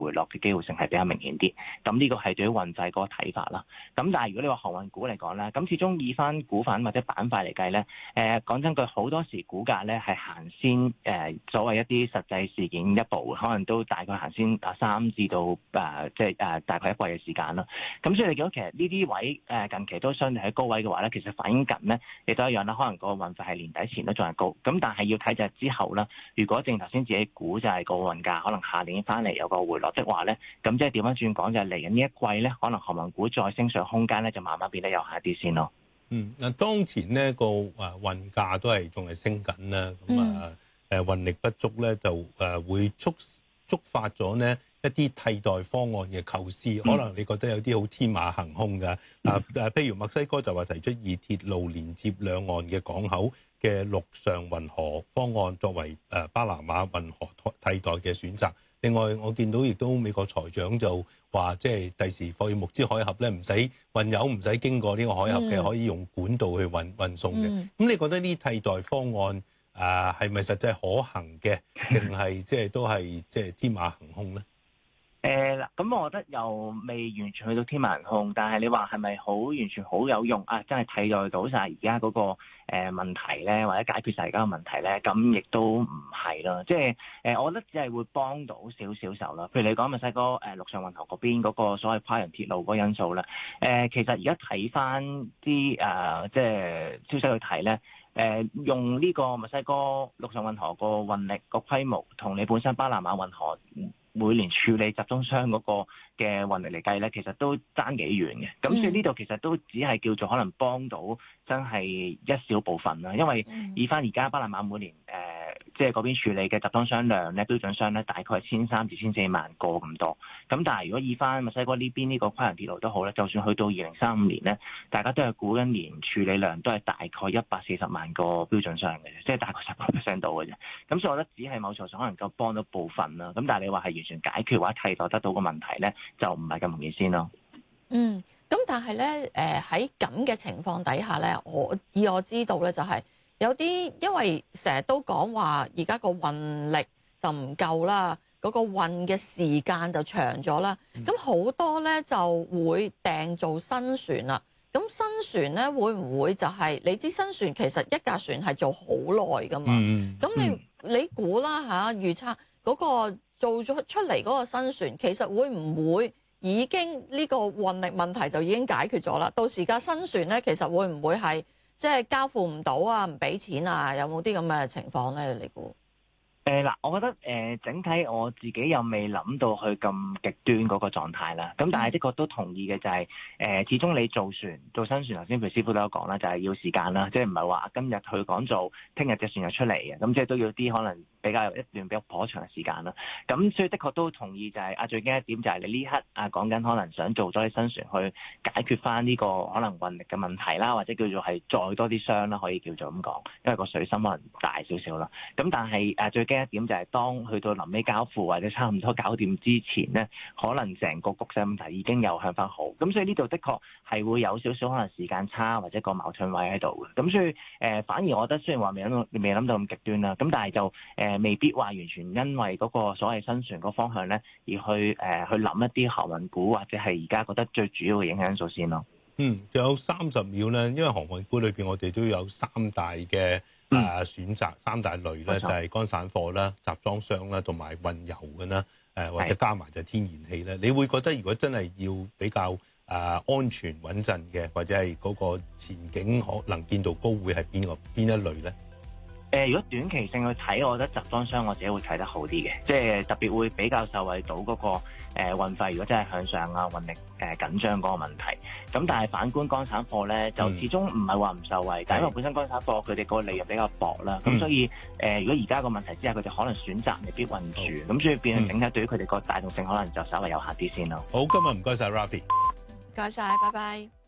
回落嘅機會性係比較明顯啲。咁呢個係對於運費嗰個睇法啦。咁但係如果你話航運股嚟講咧，咁始終以翻股份或者板塊嚟計咧，講真句，好多時股價咧係行先所謂一啲實際事件一步，可能都大概行先3至到大概一季嘅時間啦。咁所以你見到其實呢啲位近期都相對喺高位嘅話咧，其實反映緊咧亦都一樣啦，可能個運費係年底前都仲係高。咁但係要睇就係之後啦，如果正頭先自己估就係個運價可能下年翻嚟有個回落的話咧，咁即係調翻轉講就係嚟緊呢一季咧，可能航運股再升上空間咧就慢慢變得有限啲先咯。 嗱，當前呢個運價都係仲係升緊啦，咁運力不足咧就會觸發咗呢一啲替代方案嘅構思，可能你覺得有啲好天馬行空嘅譬如墨西哥就話提出以鐵路連接兩岸嘅港口嘅陸上運河方案作為巴拿馬運河替代嘅選擇。另外，我見到亦都美國財長就話，即係第時霍爾木茲海峽咧，唔使運油，唔使經過呢個海峽嘅，可以用管道去運送嘅。咁你覺得呢替代方案係咪實際可行嘅，定係即係都係即係天馬行空咧？ 咁我覺得又未完全去到天馬行空，但係你話係咪好完全好有用啊？真係替代到晒而家嗰個問題咧，或者解決晒而家嘅問題咧？咁亦都唔係咯。即係我覺得只係會幫到少少手啦。譬如你講墨西哥陸上運河嗰邊嗰個所謂跨洋鐵路嗰個因素咧，其實而家睇翻啲即係消息去睇咧。用呢個墨西哥陸上運河個運力個規模，同你本身巴拿馬運河每年處理集裝箱嗰個嘅運力嚟計咧，其實都爭幾遠嘅。咁所以呢度其實都只係叫做可能幫到真係一小部分啦。因為以翻而家巴拿馬每年即係嗰邊處理嘅集裝箱量咧，標準箱咧大概係1300至1400萬個咁多。咁但係如果以翻墨西哥呢邊呢個跨洋鐵路都好咧，就算去到2035年咧，大家都係估緊年處理量都係大概140萬個標準箱嘅啫，即係大概10% 度嘅啫。咁所以我覺得只係某程度上可能夠幫到部分啦。咁但係你話係完全解決或者替代得到個問題咧，就唔係咁容易先咯。 咁但係咧喺咁嘅情況底下咧，我知道咧就係有啲因為成日都講話而家個運力就唔夠啦，嗰個運嘅時間就長咗啦。咁好多咧就會訂做新船啦。咁新船咧會唔會就係你知新船其實一架船係做好耐㗎嘛？咁你估啦嚇，預測嗰個做咗出嚟嗰個新船，其實會唔會已經呢個運力問題就已經解決咗啦？到時架新船咧，其實會唔會係即係交付唔到啊？唔俾錢啊？有冇啲咁嘅情況咧？你估？ 我覺得整體我自己又未諗到去咁極端嗰個狀態啦。咁但係的確都同意嘅就係始終你做新船，頭先譬如師傅都有講啦，就係要時間啦，即係唔係話今日佢講做，聽日隻船就出嚟嘅。咁即係都要啲可能比較一段比較頗長嘅時間啦。咁所以的確都同意就係最驚一點就係你呢刻講緊可能想做多啲新船去解決翻呢個可能運力嘅問題啦，或者叫做係再多啲箱啦，可以叫做咁講，因為個水深可能大少少啦。咁但係最驚一點就係當去到臨尾交付或者差唔多搞掂之前咧，可能成個局勢問題已經又向翻好。咁所以呢度的確係會有少少可能時間差或者個矛盾位喺度嘅。咁所以反而我覺得雖然話未諗到咁極端啦，咁但係就未必話完全因為嗰個所謂新船個方向咧，而去諗一啲航運股或者係而家覺得最主要嘅影響因素先咯。 仲有30秒咧，因為航運股裏邊我哋都有三大嘅選擇，三大類咧就係乾散貨啦、集裝箱啦，同埋運油嘅啦，或者加埋就天然氣咧。你會覺得如果真係要比較安全穩陣嘅，或者係嗰個前景可能見度高，會係邊一類咧？ 如果短期性去睇，我覺得集裝箱我自己會睇得好啲嘅，即係特別會比較受惠到嗰個運費，如果真係向上啊，運力緊張嗰個問題。咁但係反觀乾散貨咧，就始終唔係話唔受惠，但係因為本身乾散貨佢哋個利潤比較薄啦，咁所以如果而家個問題之下，佢哋可能選擇未必運住，咁所以變成整體對於佢哋個帶動性可能就稍微有限啲先咯。 好，今日唔該晒 Rafi， 唔該晒，拜拜。